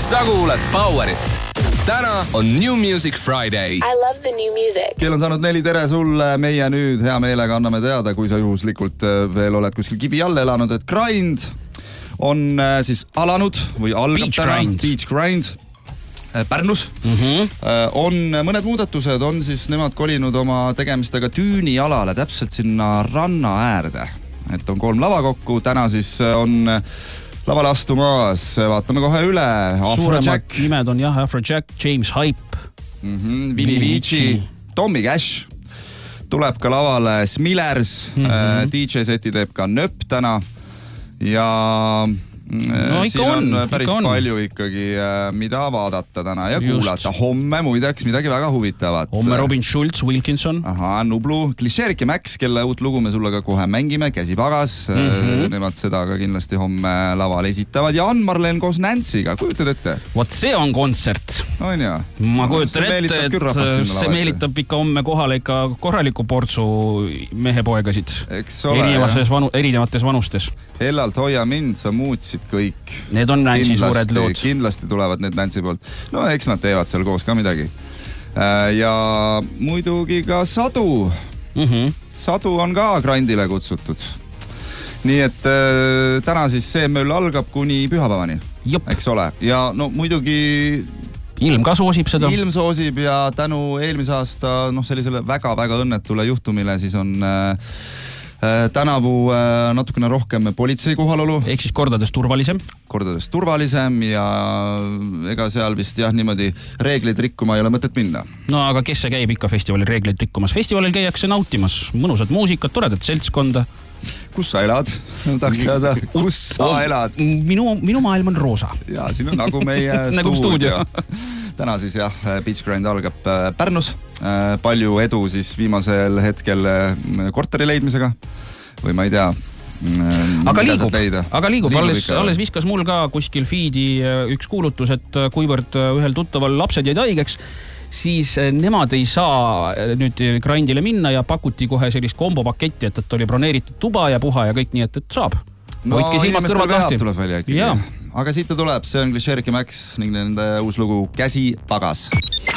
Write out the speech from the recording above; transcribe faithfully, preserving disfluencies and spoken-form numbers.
Sa kuuled Powerit. Täna on New Music Friday. I love the new music. Kell on saanud neli, tere sulle. Meie nüüd hea meelega anname teada, kui sa juhuslikult veel oled kuskil kivi all elanud, et Grind on siis alanud või algab Beach täna. Grind. Beach Grind Pärnus. Mm-hmm. On mõned muudatused, on siis nemad kolinud oma tegemistega Tüünialale, täpselt sinna ranna äärde. Et on kolm lava kokku, täna siis on lavale astumas, vaatame kohe üle. Suuremad nimed on jah, Afrojack, James Hype, mm-hmm. Vinny Vici, Tommy Cash. Tuleb ka lavale Smillers, mm-hmm. D J-seti teeb ka Nöp täna ja no, siin on, on päris on. palju ikkagi, mida vaadata täna ja Just. kuulata. Homme muideks midagi väga huvitavat. Homme Robin Schulz, Wilkinson. Aha, Nublu, Klišeerik ja Max, kelle uut lugu me sulle ka kohe mängime, Käsipagas. Mm-hmm. Nemad seda ka kindlasti homme laval esitavad. Ja Ann-Marlen koos Nancy'ga, kujutad ette? Vot see on kontsert. On jah? Ma kujutan ette, et see meelitab ikka homme kohale ikka korraliku portsu mehepoegasid. Eks ole, erinevates, vanu, erinevates vanustes. Hellalt hoia mind, sa muutsid kõik. Need on Nancy kindlasti, suured lood. Kindlasti tulevad need Nancy poolt. No eks nad teevad seal koos ka midagi. Ja muidugi ka Sadu. Mm-hmm. Sadu on ka Grindile kutsutud. Nii et äh, täna siis see möll algab kuni pühapäevani. Jop. Eks ole. Ja no muidugi ilm ka soosib seda. Ilm soosib ja tänu eelmise aasta no, sellisele väga-väga õnnetule juhtumile siis on äh, tänavu natukene rohkem politsei kohalolu. Ehk siis kordades turvalisem. Kordades turvalisem ja ega seal vist jah niimoodi reegleid rikkuma ei ole mõtet minna. No aga kes see käib ikka festivalil reegleid rikkumas? Festivalil käiakse nautimas mõnusad muusikat, toredat seltskonda. Kus sa elad? Tahaks teada, kus sa elad? Minu, minu maailm on roosa. Ja siin on nagu meie nagu stuudio. Täna siis jah, Beach Grind algab Pärnus. Palju edu siis viimasel hetkel korteri leidmisega. Või ma ei tea. Aga liigub, aga liigub. Alles, alles viskas mul ka kuskil feedi üks kuulutus, et kuivõrd ühel tuttaval lapsed jäid haigeks, siis nemad ei saa nüüd Grindile minna ja pakuti kohe sellist kombopaketti, et, et oli broneeritud tuba ja puha ja kõik nii, et, et saab. No inimestel veab tuleb välja äkki. Aga siit ta tuleb, see on Klišerik ja Max ning nende uus lugu Käsipagas.